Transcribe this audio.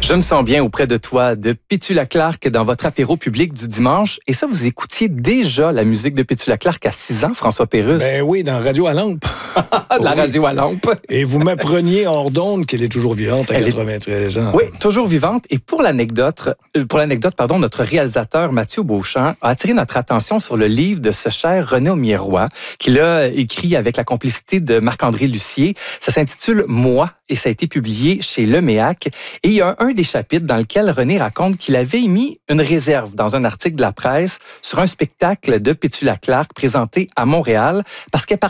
Je me sens bien auprès de toi, de Pétula Clark dans votre apéro public du dimanche. Et ça, vous écoutiez déjà la musique de Pétula Clark à 6 ans, François Pérusse? Ben oui, dans Radio à lampe. De la radio à lampe. Et vous m'appreniez hors d'onde qu'elle est toujours vivante à 93 ans. Oui, toujours vivante. Et pour l'anecdote, notre réalisateur Mathieu Beauchamp a attiré notre attention sur le livre de ce cher René Aumier-Roy, qu'il a écrit avec la complicité de Marc-André Lucier. Ça s'intitule « Moi » et ça a été publié chez Leméac. Et il y a un des chapitres dans lequel René raconte qu'il avait émis une réserve dans un article de la presse sur un spectacle de Pétula Clark présenté à Montréal parce qu'elle